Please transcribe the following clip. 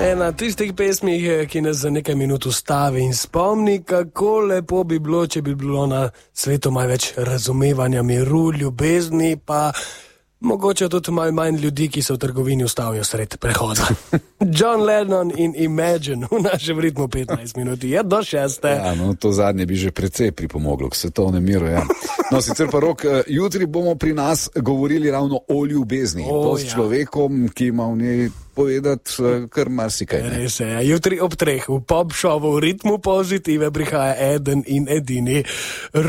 Ena tistih pesmih, ki nas za nekaj minut ustavi in spomni, kako lepo bi bilo, če bi bilo na svetu malo več razumevanja, miru, ljubezni, pa mogoče tudi malo manj ljudi, ki se v trgovini ustavijo sred prehoda. John Lennon in Imagine v našem ritmu 15 minut, je do 6. Ja, no, to zadnje bi že precej pripomoglo k svetovnem miru, ja. No, sicer pa Rok, jutri bomo pri nas govorili ravno o ljubezni, s človekom, ki ima v njej povedati kar marsikaj. Res je, jutri ob 3 v pop šovu v ritmu pozitive prihaja eden in edini